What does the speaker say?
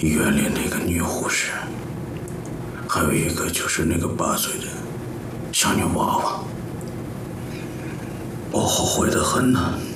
医院里那个女护士，还有一个就是那个8岁的小女娃娃，我后悔得很呢。